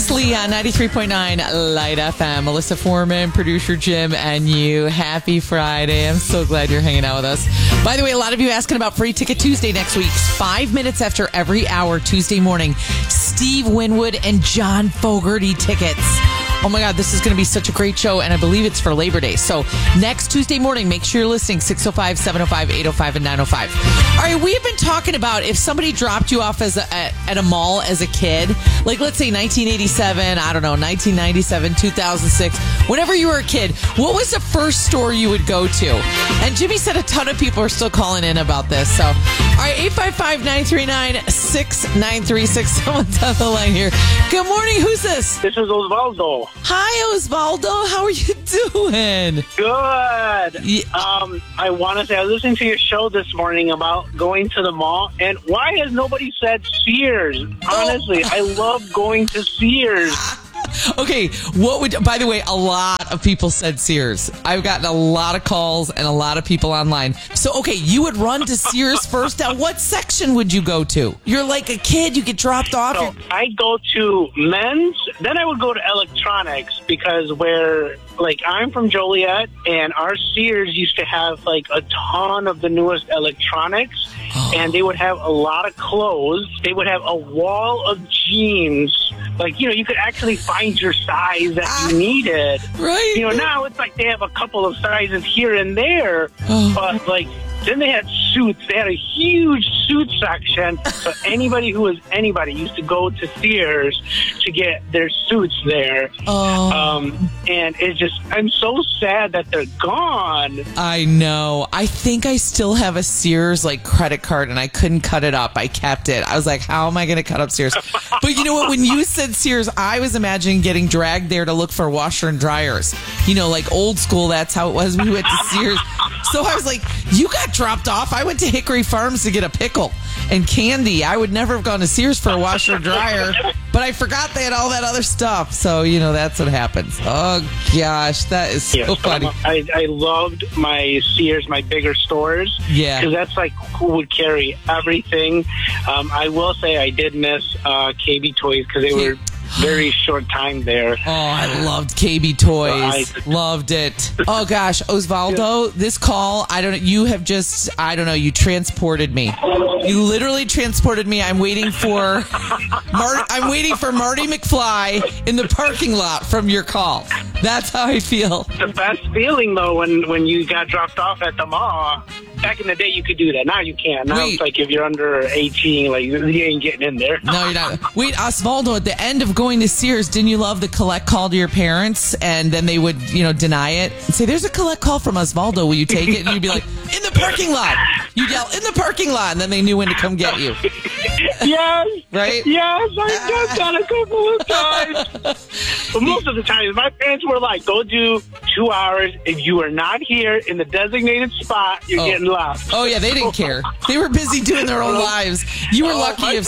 Lee on 93.9 Light FM. Melissa Foreman, producer Jim, and you. Happy Friday. I'm so glad you're hanging out with us. By the way, a lot of you asking about Free Ticket Tuesday next week. 5 minutes after every hour Tuesday morning. Steve Winwood and John Fogerty tickets. Oh my God, this is going to be such a great show, and I believe it's for Labor Day. So next Tuesday morning, make sure you're listening, 605, 705, 805, and 905. All right, we have been talking about if somebody dropped you off at a mall as a kid, like let's say 1987, I don't know, 1997, 2006, whenever you were a kid, what was the first store you would go to? And Jimmy said a ton of people are still calling in about this. So, all right, 855-939-6936. Someone's on the line here. Good morning. Who's this? This is Osvaldo. Hi, Osvaldo. How are you doing? Good. Yeah. I want to say I was listening to your show this morning about going to the mall, and why has nobody said Sears? Honestly, I love going to Sears. Okay, by the way, a lot of people said Sears. I've gotten a lot of calls and a lot of people online. So, okay, you would run to Sears first. Now, what section would you go to? You're like a kid, you get dropped off. So I'd go to men's, then I would go to electronics, because I'm from Joliet, and our Sears used to have like a ton of the newest electronics, and they would have a lot of clothes. They would have a wall of jeans. You could actually find your size that you needed. Right. Now it's like they have a couple of sizes here and there, but then they had suits. They had a huge suit section. So anybody who was anybody used to go to Sears to get their suits there. And it's just, I'm so sad that they're gone. I know. I think I still have a Sears credit card, and I couldn't cut it up. I kept it. I was like, how am I going to cut up Sears? But you know what? When you said Sears, I was imagining getting dragged there to look for washer and dryers. Old school, that's how it was. We went to Sears. So I was like, you got dropped off. I went to Hickory Farms to get a pickle and candy. I would never have gone to Sears for a washer or dryer, but I forgot they had all that other stuff. So, that's what happens. Oh, gosh, that is so funny. I loved my Sears, my bigger stores. Yeah. Because that's who would carry everything. I will say I did miss KB Toys because they were very short time there. Oh, I loved KB Toys. Loved it. Oh, gosh, Osvaldo, this call, you transported me. You literally transported me. I'm waiting for Marty McFly in the parking lot from your call. That's how I feel. The best feeling, though, when you got dropped off at the mall. Back in the day, you could do that. Now you can't. Now it's if you're under 18, you ain't getting in there. No, you're not. Wait, Osvaldo, at the end of going to Sears, didn't you love the collect call to your parents? And then they would, deny it and say, there's a collect call from Osvaldo. Will you take it? And you'd be like, in the parking lot. You'd yell, in the parking lot. And then they knew when to come get you. Yes. Right? Yes, I did that a couple of times. But most of the time, my parents were like, go do 2 hours. If you are not here in the designated spot, you're getting left. Oh, yeah, they didn't care. They were busy doing their own lives. You were lucky if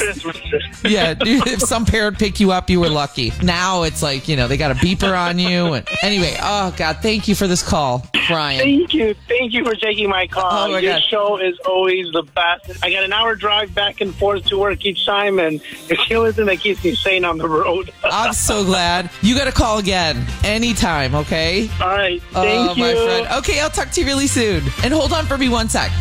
some parent picked you up, you were lucky. Now it's they got a beeper on you. And anyway, oh, God, thank you for this call, Brian. Thank you. Thank you for taking my call. Oh, my Your God. show is always the best. I got an hour drive back and forth to work each time, and it's the only thing that keeps me sane on the road. I'm so glad. You got to call again anytime, okay? All right. Thank you. My friend. Okay, I'll talk to you really soon. And hold on for me one sec.